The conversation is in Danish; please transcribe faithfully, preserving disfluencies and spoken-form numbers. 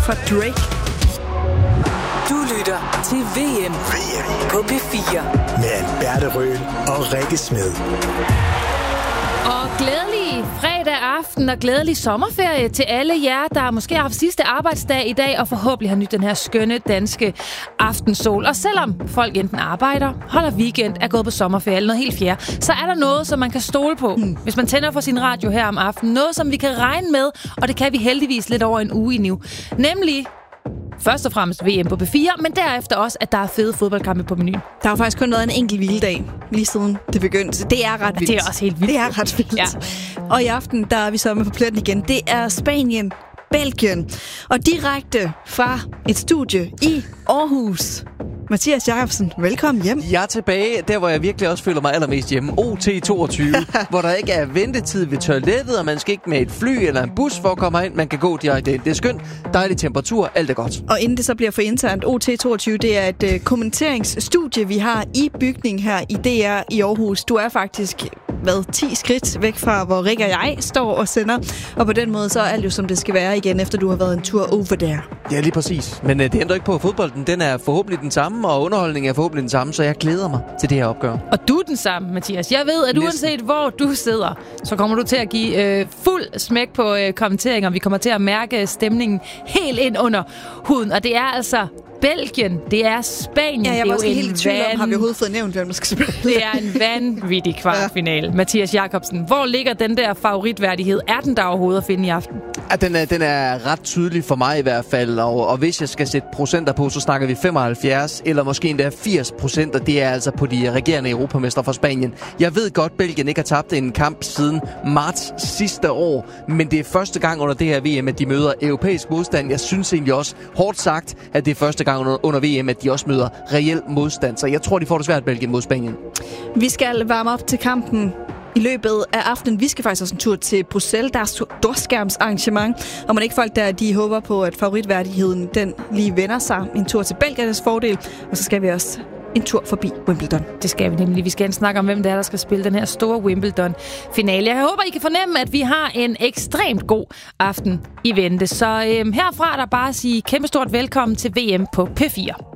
fra Drake. Du lytter til V M, V M. på P fire. Med Alberte Røhl og Rikke Smed. Og glædelig fredag aften og glædelig sommerferie til alle jer, der måske har haft sidste arbejdsdag i dag og forhåbentlig har nydt den her skønne danske aftensol. Og selvom folk enten arbejder, holder weekend, er gået på sommerferie eller noget helt fjerde, så er der noget, som man kan stole på, hmm. hvis man tænder for sin radio her om aftenen. Noget, som vi kan regne med, og det kan vi heldigvis lidt over en uge i nu. Nemlig først og fremmest V M på P fire, men derefter også, at der er fede fodboldkampe på menuen. Der har faktisk kun været en enkelt hviledag, lige siden det begyndte. Det er ret vildt. Det er også helt vildt. Det er ret vildt. Ja. Og i aften, der er vi så med på pletten igen. Det er Spanien, Belgien. Og direkte fra et studie i Aarhus. Mathias Jacobsen, velkommen hjem. Jeg er tilbage, der hvor jeg virkelig også føler mig allermest hjemme. O T toogtyve, hvor der ikke er ventetid ved toilettet, og man skal ikke med et fly eller en bus for at komme ind. Man kan gå direkte ind. Det er skønt, dejlig temperatur, alt er godt. Og inden det så bliver for internt, O T toogtyve, det er et uh, kommenteringsstudie, vi har i bygningen her i D R i Aarhus. Du er faktisk hvad, ti skridt væk fra, hvor Rikke og jeg står og sender. Og på den måde, så er alt jo som det skal være igen, efter du har været en tur over der. Ja, lige præcis. Men uh, det ændrer ikke på, at fodbolden den er forhåbentlig den samme, og underholdningen er forhåbentlig den samme, så jeg glæder mig til det her opgør. Og du er den samme, Mathias. Jeg ved, at Næsten. uanset hvor du sidder, så kommer du til at give øh, fuld smæk på øh, kommenteringer. Vi kommer til at mærke stemningen helt ind under huden. Og det er altså Belgien, det er Spanien. Ja, jeg var også helt i tvivl om, van... har vi overhovedet fået nævnt, hvem der skal spille? Det er en vanvittig kvartfinale. Ja. Mathias Jacobsen, hvor ligger den der favoritværdighed? Er den der overhovedet at finde i aften? Ja, den er, den er ret tydelig for mig i hvert fald, og, og hvis jeg skal sætte procenter på, så snakker vi femoghalvfjerds eller måske endda firs procent, og det er altså på de regerende europamestre fra Spanien. Jeg ved godt, Belgien ikke har tabt en kamp siden marts sidste år, men det er første gang under det her V M, at de møder europæisk modstand. Jeg synes egentlig også, hårdt sagt, at det er første gang under, under V M, at de også møder reel modstand, så jeg tror, de får det svært, Belgien mod Spanien. Vi skal varme op til kampen i løbet af aftenen. Vi skal faktisk også en tur til Bruxelles. Der er storskærmsarrangement, og man ikke folk der, de håber på, at favoritværdigheden den lige vender sig. En tur til Belgiernes fordel, og så skal vi også en tur forbi Wimbledon. Det skal vi nemlig. Vi skal snakke om, hvem det er, der skal spille den her store Wimbledon-finale. Jeg håber, I kan fornemme, at vi har en ekstremt god aften i vente. Så øhm, herfra er der bare at sige kæmpestort velkommen til V M på P fire.